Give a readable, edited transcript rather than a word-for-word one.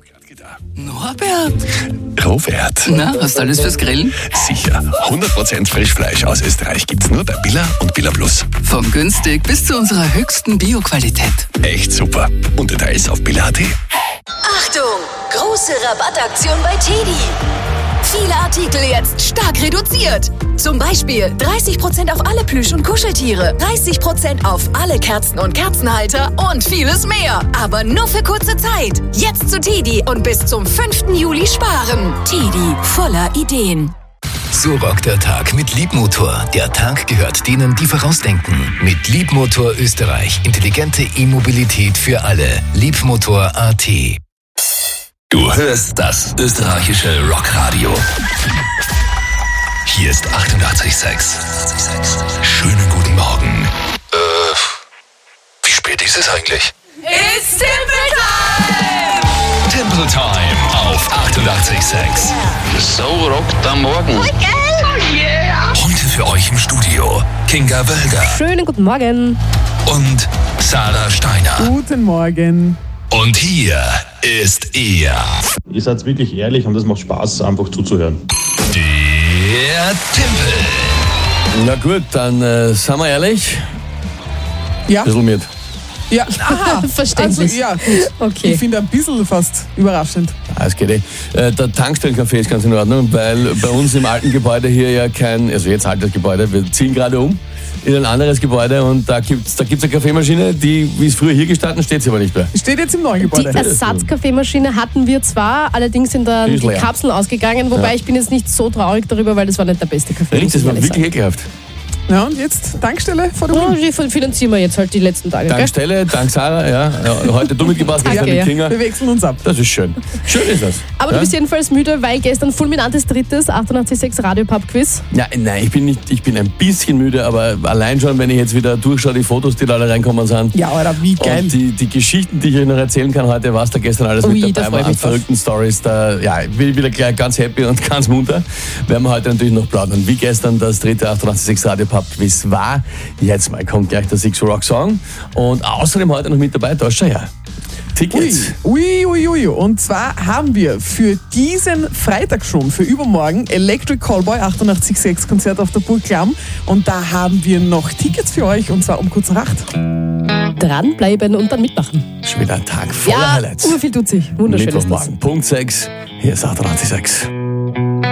Norbert? Robert. Na, hast du alles fürs Grillen? Sicher. 100% Frischfleisch aus Österreich gibt's nur bei Billa und Billa Plus. Vom günstig bis zu unserer höchsten Bio-Qualität. Echt super. Und Details auf billa.at. Achtung! Große Rabattaktion bei TEDi. Viele Artikel jetzt stark reduziert. Zum Beispiel 30% auf alle Plüsch- und Kuscheltiere, 30% auf alle Kerzen und Kerzenhalter und vieles mehr. Aber nur für kurze Zeit. Jetzt zu TEDi und bis zum 5. Juli sparen. TEDi, voller Ideen. So rockt der Tag mit Liebmotor. Der Tag gehört denen, die vorausdenken. Mit Liebmotor Österreich. Intelligente E-Mobilität für alle. Liebmotor.at. Du hörst das österreichische Rockradio. Hier ist 88,6. Schönen guten Morgen. Wie spät ist es eigentlich? It's Temple Time! Temple Time auf 88,6. So rockt am Morgen. Heute für euch im Studio Kinga Wölger Schönen guten Morgen. und Sarah Steiner. Guten Morgen. Und hier ist er, Ihr seid wirklich ehrlich und es macht Spaß, einfach zuzuhören. der Timpel. Na gut, dann sind wir ehrlich. Ja, Ein bisschen mit. ja. Aha, Verständlich. Also, ja, gut. Okay. Ich finde ein bisschen fast überraschend. Das geht eh. Der Tankstellencafé ist ganz in Ordnung, weil bei uns im alten Gebäude hier ja kein, also jetzt altes Gebäude, wir ziehen gerade um in ein anderes Gebäude und da gibt's eine Kaffeemaschine, die, wie es früher hier gestanden, steht sie aber nicht mehr. Steht jetzt im neuen Die Gebäude. Ersatzkaffeemaschine hatten wir zwar, allerdings sind dann Die ist die leer. Kapseln ausgegangen, wobei Ja. ich bin jetzt nicht so traurig darüber, weil das war nicht der beste Kaffee. muss Das ich war ehrlich wirklich ekelhaft. Ja, und jetzt Tankstelle vor der sagen. Uni. Ja, die finanzieren wir jetzt halt die letzten Tage. Gell? Dank Dank Sarah, ja. Heute du mitgebracht, Danke, gestern mit ja. Kinga. Wir wechseln uns ab. Das ist schön. Schön ist das. Aber ja? du bist jedenfalls müde, weil gestern fulminantes drittes 88,6 Radio-Pub-Quiz. Ja, nein, ich bin ein bisschen müde, aber allein schon, wenn ich jetzt wieder durchschaue, die Fotos, die da alle reinkommen sind. Ja, Alter, wie geil. Und die Geschichten, die ich euch noch erzählen kann heute, was da gestern alles Ui, mit da dabei freu ich war, an mich drauf. verrückten Stories, da, ja, ich bin wieder gleich ganz happy und ganz munter. Werden wir heute natürlich noch plaudern, wie gestern das dritte 88,6 Radio Pub Quiz war. Jetzt mal kommt gleich der Six Rock Song und außerdem heute noch mit dabei, da schau her. Tickets. Ui. Und zwar haben wir für diesen Freitag schon, für übermorgen, Electric Callboy 88,6 Konzert auf der Burg Klamm. Und da haben wir noch Tickets für euch, und zwar um kurz nach 8. Dranbleiben und dann mitmachen. Schon wieder ein Tag voller Ja, Highlights. urviel tut sich. Wunderschön ist das. Mittwochmorgen, Punkt 6. Hier ist 88,6.